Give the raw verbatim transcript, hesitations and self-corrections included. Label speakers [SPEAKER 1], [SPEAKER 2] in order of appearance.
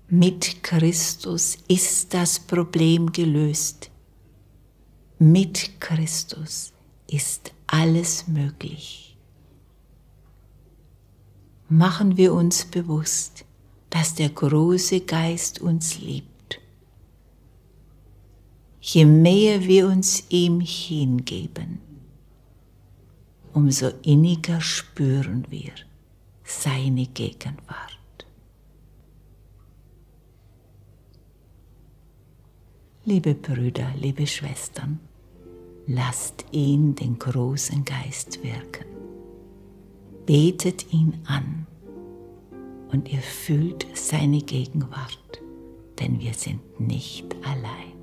[SPEAKER 1] Mit Christus ist das Problem gelöst. Mit Christus ist alles möglich. Machen wir uns bewusst, dass der große Geist uns liebt. Je mehr wir uns ihm hingeben, umso inniger spüren wir seine Gegenwart. Liebe Brüder, liebe Schwestern, lasst ihn, den großen Geist, wirken. Betet ihn an und ihr fühlt seine Gegenwart, denn wir sind nicht allein.